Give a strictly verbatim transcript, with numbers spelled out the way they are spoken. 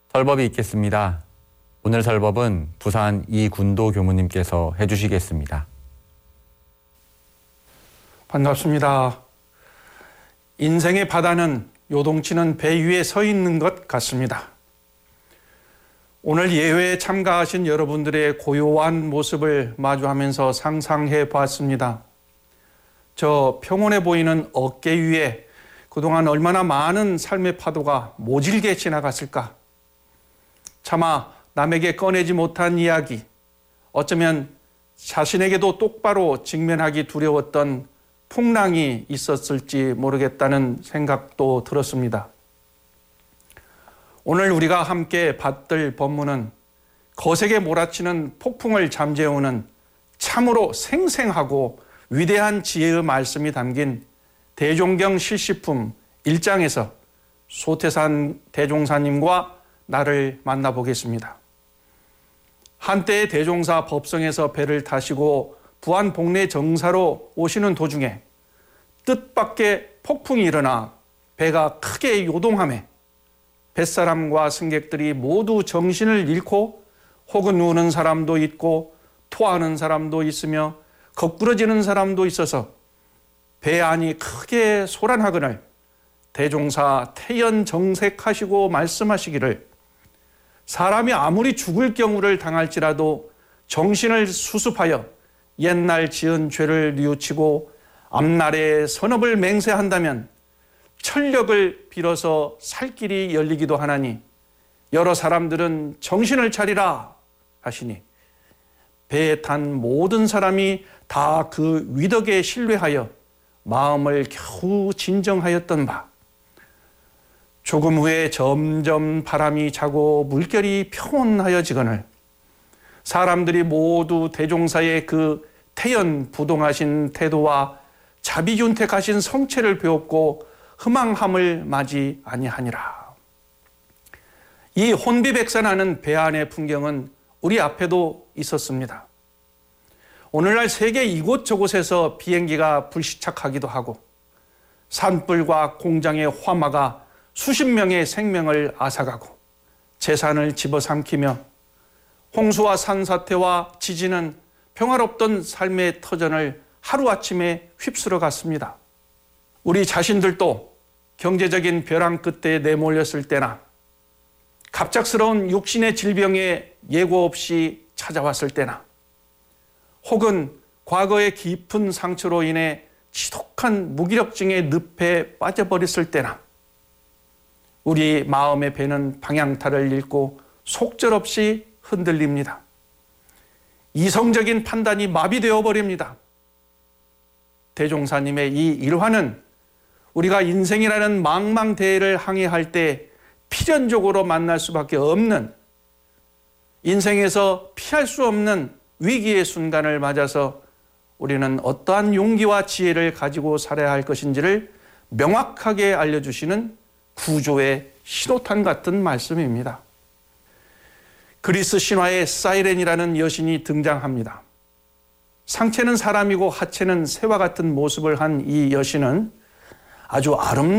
설법이 있겠습니다. 오늘 설법은 부산 이군도 교무님께서 해주시겠습니다. 반갑습니다. 인생의 바다는 요동치는 배 위에 서 있는 것 같습니다. 오늘 예회에 참가하신 여러분들의 고요한 모습을 마주하면서 상상해 보았습니다. 저 평온해 보이는 어깨 위에 그동안 얼마나 많은 삶의 파도가 모질게 지나갔을까? 차마 남에게 꺼내지 못한 이야기, 어쩌면 자신에게도 똑바로 직면하기 두려웠던 풍랑이 있었을지 모르겠다는 생각도 들었습니다. 오늘 우리가 함께 받들 본문은 거세게 몰아치는 폭풍을 잠재우는 참으로 생생하고 위대한 지혜의 말씀이 담긴 대종경 실시품 일 장에서 소태산 대종사님과 나를 만나보겠습니다. 한때의 대종사 법성에서 배를 타시고 부안 복례 정사로 오시는 도중에 뜻밖의 폭풍이 일어나 배가 크게 요동하며 뱃사람과 승객들이 모두 정신을 잃고 혹은 우는 사람도 있고 토하는 사람도 있으며 거꾸러지는 사람도 있어서 배 안이 크게 소란하거늘 대종사 태연정색하시고 말씀하시기를 사람이 아무리 죽을 경우를 당할지라도 정신을 수습하여 옛날 지은 죄를 뉘우치고 앞날의 선업을 맹세한다면 천력을 빌어서 살 길이 열리기도 하나니 여러 사람들은 정신을 차리라 하시니 배에 탄 모든 사람이 다 그 위덕에 신뢰하여 마음을 겨우 진정하였던 바, 조금 후에 점점 바람이 자고 물결이 평온하여지거늘 사람들이 모두 대종사의 그 태연부동하신 태도와 자비윤택하신 성체를 배웠고 희망함을 맞이 아니하니라. 이 혼비백산하는 배 안의 풍경은 우리 앞에도 있었습니다. 오늘날 세계 이곳저곳에서 비행기가 불시착하기도 하고 산불과 공장의 화마가 수십 명의 생명을 앗아가고 재산을 집어삼키며 홍수와 산사태와 지진은 평화롭던 삶의 터전을 하루아침에 휩쓸어 갔습니다. 우리 자신들도 경제적인 벼랑 끝에 내몰렸을 때나 갑작스러운 육신의 질병에 예고 없이 찾아왔을 때나 혹은 과거의 깊은 상처로 인해 지독한 무기력증의 늪에 빠져버렸을 때나 우리 마음의 배는 방향타를 잃고 속절없이 흔들립니다. 이성적인 판단이 마비되어 버립니다. 대종사님의 이 일화는 우리가 인생이라는 망망대해를 항해할 때 필연적으로 만날 수밖에 없는, 인생에서 피할 수 없는 위기의 순간을 맞아서 우리는 어떠한 용기와 지혜를 가지고 살아야 할 것인지를 명확하게 알려주시는 구조의 신호탄 같은 말씀입니다. 그리스 신화에 사이렌이라는 여신이 등장합니다. 상체는 사람이고 하체는 새와 같은 모습을 한 이 여신은 아주 아름다운